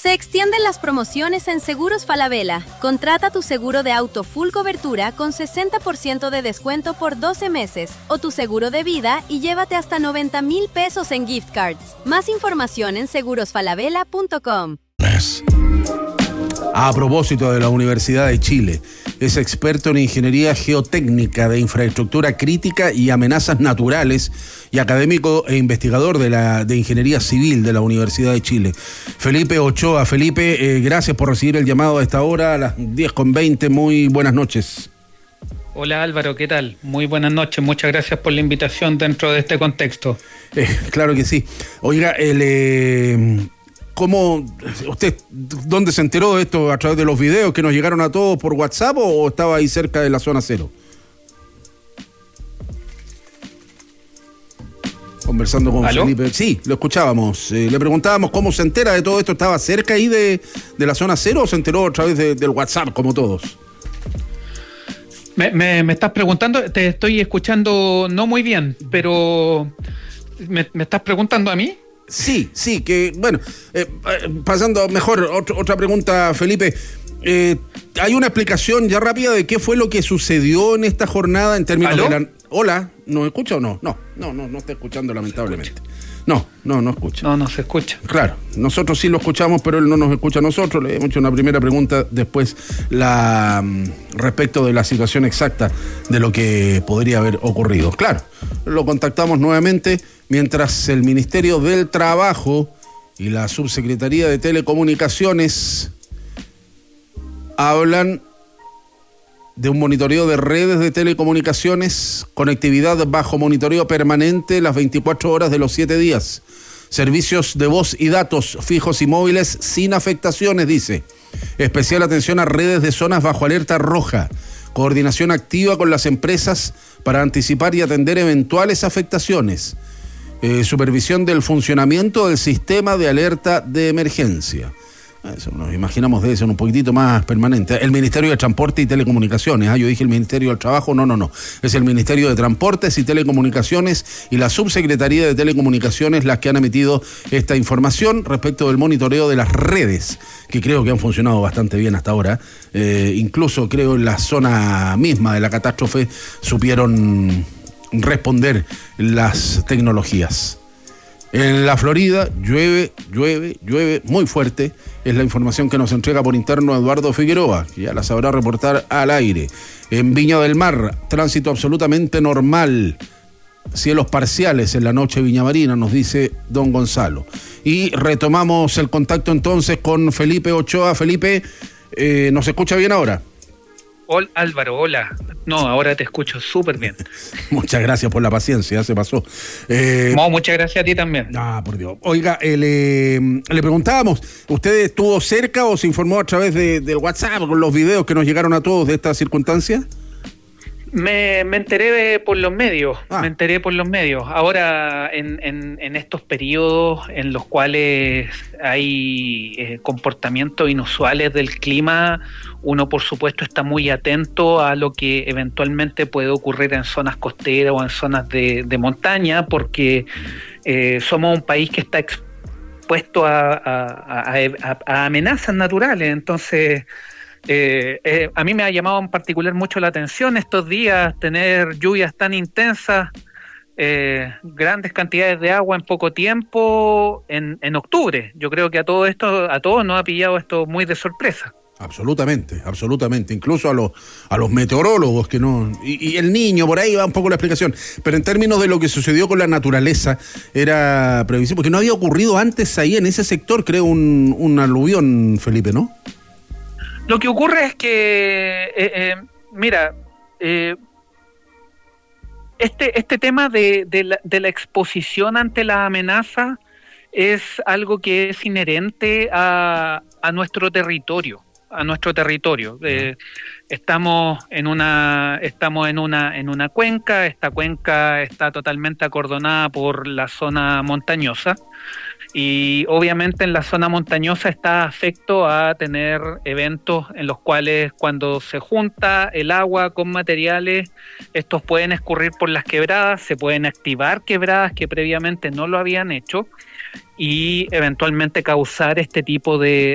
Se extienden las promociones en Seguros Falabella. Contrata tu seguro de auto full cobertura con 60% de descuento por 12 meses o tu seguro de vida y llévate hasta 90,000 pesos en gift cards. Más información en segurosfalabella.com. A propósito de la Universidad de Chile, es experto en ingeniería geotécnica de infraestructura crítica y amenazas naturales y académico e investigador de ingeniería civil de la Universidad de Chile. Felipe Ochoa. Felipe, gracias por recibir el llamado a esta hora, a las 10:20. Muy buenas noches. Hola Álvaro, ¿qué tal? Muy buenas noches, muchas gracias por la invitación dentro de este contexto. Claro que sí. Oiga, ¿cómo usted, dónde se enteró de esto? ¿A través de los videos que nos llegaron a todos por WhatsApp o estaba ahí cerca de la zona cero? Conversando con ¿Aló? Felipe. Sí, lo escuchábamos. Le preguntábamos cómo se entera de todo esto. ¿Estaba cerca ahí de la zona cero o se enteró a través del WhatsApp, como todos? Me estás preguntando, te estoy escuchando no muy bien, pero ¿me estás preguntando a mí? Sí, que bueno, pasando mejor, otra pregunta, Felipe. ¿Hay una explicación ya rápida de qué fue lo que sucedió en esta jornada en términos ¿Aló? de la... Hola, ¿nos escucha o no? No está escuchando lamentablemente. No escucha. No se escucha. Claro, nosotros sí lo escuchamos, pero él no nos escucha a nosotros. Le hemos hecho una primera pregunta, después respecto de la situación exacta de lo que podría haber ocurrido. Claro, lo contactamos nuevamente mientras el Ministerio del Trabajo y la Subsecretaría de Telecomunicaciones hablan de un monitoreo de redes de telecomunicaciones, conectividad bajo monitoreo permanente las 24 horas de los 7 días, servicios de voz y datos fijos y móviles sin afectaciones, dice. Especial atención a redes de zonas bajo alerta roja, coordinación activa con las empresas para anticipar y atender eventuales afectaciones, supervisión del funcionamiento del sistema de alerta de emergencia. Eso nos imaginamos debe ser un poquitito más permanente. El Ministerio de Transporte y Telecomunicaciones. Yo dije el Ministerio del Trabajo. No. Es el Ministerio de Transportes y Telecomunicaciones y la Subsecretaría de Telecomunicaciones las que han emitido esta información respecto del monitoreo de las redes, que creo que han funcionado bastante bien hasta ahora. Incluso creo en la zona misma de la catástrofe supieron responder las tecnologías. En la Florida llueve muy fuerte. Es la información que nos entrega por interno Eduardo Figueroa, que ya la sabrá reportar al aire. En Viña del Mar, tránsito absolutamente normal. Cielos parciales en la noche Viña Marina, nos dice don Gonzalo. Y retomamos el contacto entonces con Felipe Ochoa. Felipe, ¿nos escucha bien ahora? Hola Álvaro, hola. No, ahora te escucho súper bien. Muchas gracias por la paciencia, se pasó. Muchas gracias a ti también. Por Dios. Oiga, le preguntábamos, ¿usted estuvo cerca o se informó a través del WhatsApp con los videos que nos llegaron a todos de esta circunstancia? Me enteré por los medios, Ahora, en estos periodos en los cuales hay comportamientos inusuales del clima, uno por supuesto está muy atento a lo que eventualmente puede ocurrir en zonas costeras o en zonas de montaña, porque somos un país que está expuesto a amenazas naturales. Entonces, a mí me ha llamado en particular mucho la atención estos días tener lluvias tan intensas, grandes cantidades de agua en poco tiempo en octubre. Yo creo que a todos nos ha pillado esto muy de sorpresa. Absolutamente. Incluso a los meteorólogos que no... Y el niño, por ahí va un poco la explicación. Pero en términos de lo que sucedió con la naturaleza, era previsible, porque no había ocurrido antes ahí en ese sector, creo, un aluvión, Felipe, ¿no? Lo que ocurre es que, este tema de la exposición ante la amenaza es algo que es inherente a nuestro territorio. Estamos en una cuenca. Esta cuenca está totalmente acordonada por la zona montañosa. Y obviamente en la zona montañosa está afecto a tener eventos en los cuales cuando se junta el agua con materiales, estos pueden escurrir por las quebradas, se pueden activar quebradas que previamente no lo habían hecho y eventualmente causar este tipo de